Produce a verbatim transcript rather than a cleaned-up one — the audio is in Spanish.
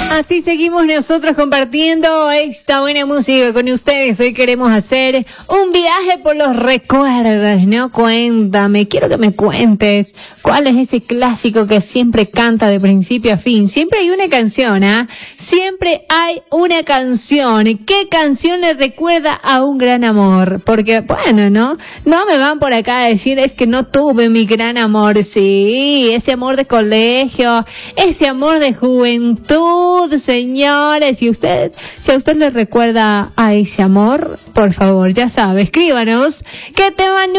Así seguimos nosotros compartiendo esta buena música con ustedes. Hoy queremos hacer un viaje por los recuerdos, ¿no? Cuéntame, quiero que me cuentes cuál es ese clásico que siempre canta de principio a fin. Siempre hay una canción, ¿ah? ¿eh? Siempre hay una canción. ¿Qué canción le recuerda a un gran amor? Porque, bueno, ¿no? No me van por acá a decir, es que no tuve mi gran amor. Sí, ese amor de colegio, ese amor de juventud. Señores, si usted, si a usted le recuerda a ese amor, por favor, ya sabe, escríbanos qué tema